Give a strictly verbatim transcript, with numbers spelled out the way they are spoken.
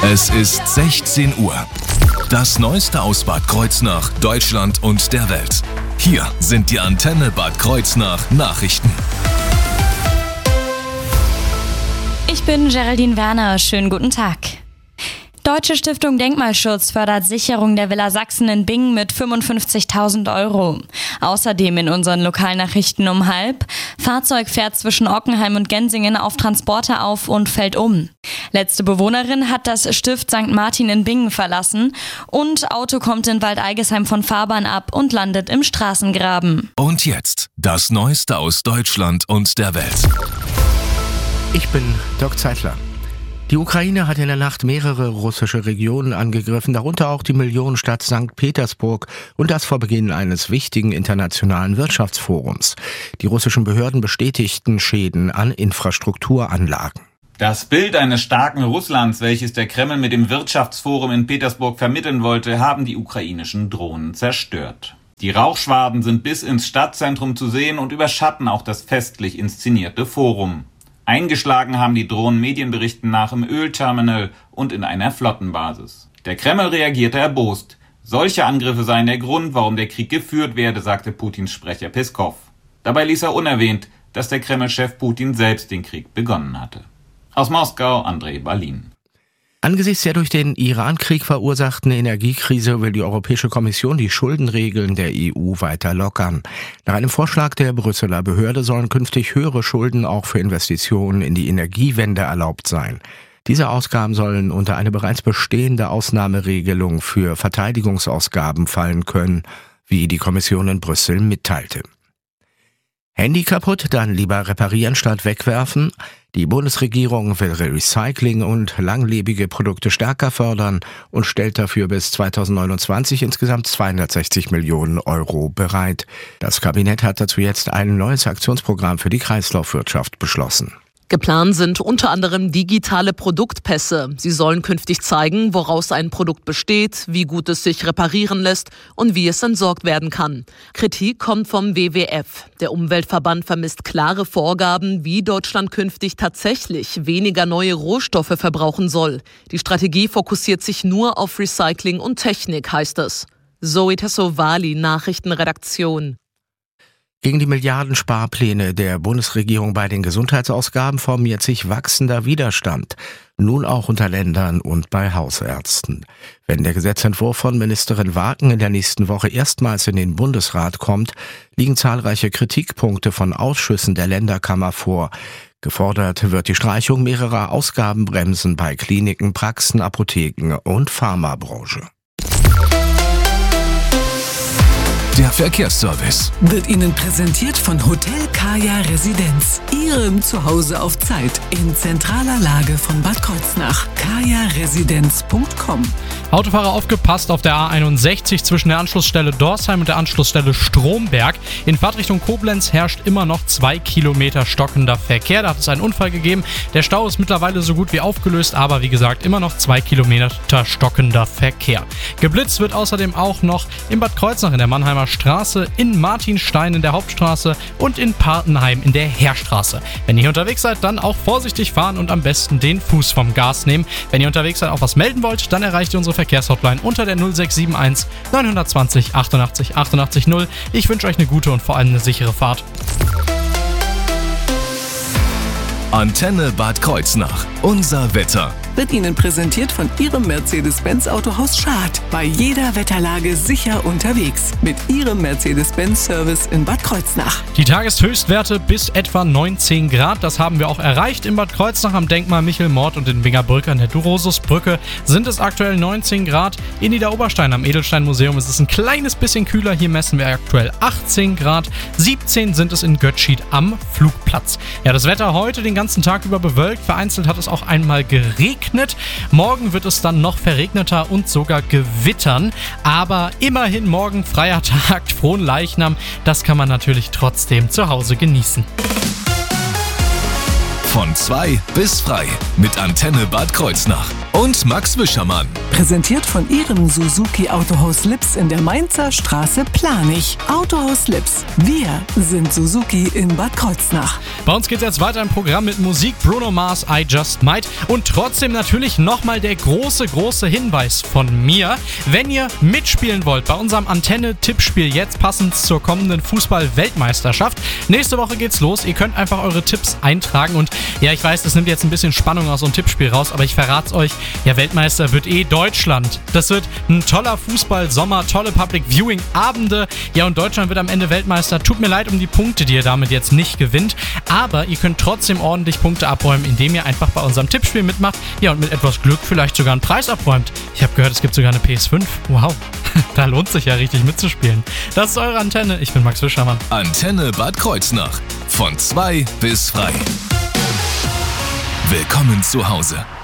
Es ist sechzehn Uhr. Das Neueste aus Bad Kreuznach, Deutschland und der Welt. Hier sind die Antenne Bad Kreuznach Nachrichten. Ich bin Geraldine Werner. Schönen guten Tag. Deutsche Stiftung Denkmalschutz fördert Sicherung der Villa Sachsen in Bingen mit fünfundfünfzigtausend Euro. Außerdem in unseren Lokalnachrichten um halb. Fahrzeug fährt zwischen Ockenheim und Gensingen auf Transporter auf und fällt um. Letzte Bewohnerin hat das Stift Sankt Martin in Bingen verlassen. Und Auto kommt in Waldeigesheim von Fahrbahn ab und landet im Straßengraben. Und jetzt das Neueste aus Deutschland und der Welt. Ich bin Dirk Zeitler. Die Ukraine hat in der Nacht mehrere russische Regionen angegriffen, darunter auch die Millionenstadt Sankt Petersburg, und das vor Beginn eines wichtigen internationalen Wirtschaftsforums. Die russischen Behörden bestätigten Schäden an Infrastrukturanlagen. Das Bild eines starken Russlands, welches der Kreml mit dem Wirtschaftsforum in Petersburg vermitteln wollte, haben die ukrainischen Drohnen zerstört. Die Rauchschwaden sind bis ins Stadtzentrum zu sehen und überschatten auch das festlich inszenierte Forum. Eingeschlagen haben die Drohnen Medienberichten nach im Ölterminal und in einer Flottenbasis. Der Kreml reagierte erbost. Solche Angriffe seien der Grund, warum der Krieg geführt werde, sagte Putins Sprecher Peskov. Dabei ließ er unerwähnt, dass der Kreml-Chef Putin selbst den Krieg begonnen hatte. Aus Moskau, Andrei Balin. Angesichts der durch den Iran-Krieg verursachten Energiekrise will die Europäische Kommission die Schuldenregeln der E U weiter lockern. Nach einem Vorschlag der Brüsseler Behörde sollen künftig höhere Schulden auch für Investitionen in die Energiewende erlaubt sein. Diese Ausgaben sollen unter eine bereits bestehende Ausnahmeregelung für Verteidigungsausgaben fallen können, wie die Kommission in Brüssel mitteilte. Handy kaputt, dann lieber reparieren statt wegwerfen. Die Bundesregierung will Recycling und langlebige Produkte stärker fördern und stellt dafür bis zweitausendneunundzwanzig insgesamt zweihundertsechzig Millionen Euro bereit. Das Kabinett hat dazu jetzt ein neues Aktionsprogramm für die Kreislaufwirtschaft beschlossen. Geplant sind unter anderem digitale Produktpässe. Sie sollen künftig zeigen, woraus ein Produkt besteht, wie gut es sich reparieren lässt und wie es entsorgt werden kann. Kritik kommt vom W W F. Der Umweltverband vermisst klare Vorgaben, wie Deutschland künftig tatsächlich weniger neue Rohstoffe verbrauchen soll. Die Strategie fokussiert sich nur auf Recycling und Technik, heißt es. Zoe Tassovali, Nachrichtenredaktion. Gegen die Milliardensparpläne der Bundesregierung bei den Gesundheitsausgaben formiert sich wachsender Widerstand, nun auch unter Ländern und bei Hausärzten. Wenn der Gesetzentwurf von Ministerin Waken in der nächsten Woche erstmals in den Bundesrat kommt, liegen zahlreiche Kritikpunkte von Ausschüssen der Länderkammer vor. Gefordert wird die Streichung mehrerer Ausgabenbremsen bei Kliniken, Praxen, Apotheken und Pharmabranche. Der Verkehrsservice wird Ihnen präsentiert von Hotel Kaya Residenz. Ihrem Zuhause auf Zeit in zentraler Lage von Bad Kreuznach. kaya residenz punkt com. Autofahrer aufgepasst auf der A einundsechzig zwischen der Anschlussstelle Dorsheim und der Anschlussstelle Stromberg. In Fahrtrichtung Koblenz herrscht immer noch zwei Kilometer stockender Verkehr. Da hat es einen Unfall gegeben. Der Stau ist mittlerweile so gut wie aufgelöst, aber wie gesagt immer noch zwei Kilometer stockender Verkehr. Geblitzt wird außerdem auch noch in Bad Kreuznach in der Mannheimer Straße, in Martinstein in der Hauptstraße und in Partenheim in der Heerstraße. Wenn ihr hier unterwegs seid, dann auch vorsichtig fahren und am besten den Fuß vom Gas nehmen. Wenn ihr unterwegs seid, auch was melden wollt, dann erreicht ihr unsere Verkehrshotline unter der null sechs sieben eins neun zwei null achtundachtzig achtundachtzig null. Ich wünsche euch eine gute und vor allem eine sichere Fahrt. Antenne Bad Kreuznach. Unser Wetter. Wird Ihnen präsentiert von Ihrem Mercedes-Benz Autohaus Schad. Bei jeder Wetterlage sicher unterwegs. Mit Ihrem Mercedes-Benz-Service in Bad Kreuznach. Die Tageshöchstwerte bis etwa neunzehn Grad. Das haben wir auch erreicht in Bad Kreuznach am Denkmal Michelmord und in Wingerbrück an der Durosusbrücke sind es aktuell neunzehn Grad. In Niederoberstein am Edelstein-Museum ist es ein kleines bisschen kühler. Hier messen wir aktuell achtzehn Grad. siebzehn sind es in Götzschied am Flugplatz. Ja, das Wetter heute den ganzen Tag über bewölkt. Vereinzelt hat es auch einmal geregnet. Morgen wird es dann noch verregneter und sogar gewittern. Aber immerhin morgen freier Tag, frohen Leichnam. Das kann man natürlich trotzdem zu Hause genießen. Von zwei bis frei mit Antenne Bad Kreuznach und Max Wischermann. Präsentiert von Ihrem Suzuki Autohaus Lips in der Mainzer Straße Planich. Autohaus Lips. Wir sind Suzuki in Bad Kreuznach. Bei uns geht's jetzt weiter im Programm mit Musik. Bruno Mars, I Just Might. Und trotzdem natürlich nochmal der große, große Hinweis von mir. Wenn ihr mitspielen wollt bei unserem Antenne-Tippspiel, jetzt passend zur kommenden Fußball-Weltmeisterschaft. Nächste Woche geht's los. Ihr könnt einfach eure Tipps eintragen. Und ja, ich weiß, das nimmt jetzt ein bisschen Spannung aus so einem Tippspiel raus, aber ich verrate es euch. Ja, Weltmeister wird eh Deutschland. Das wird ein toller Fußball-Sommer, tolle Public-Viewing-Abende. Ja, und Deutschland wird am Ende Weltmeister. Tut mir leid um die Punkte, die ihr damit jetzt nicht gewinnt. Aber ihr könnt trotzdem ordentlich Punkte abräumen, indem ihr einfach bei unserem Tippspiel mitmacht. Ja, und mit etwas Glück vielleicht sogar einen Preis abräumt. Ich habe gehört, es gibt sogar eine P S fünf. Wow, da lohnt sich ja richtig mitzuspielen. Das ist eure Antenne. Ich bin Max Wischermann. Antenne Bad Kreuznach. Von zwei bis frei. Willkommen zu Hause.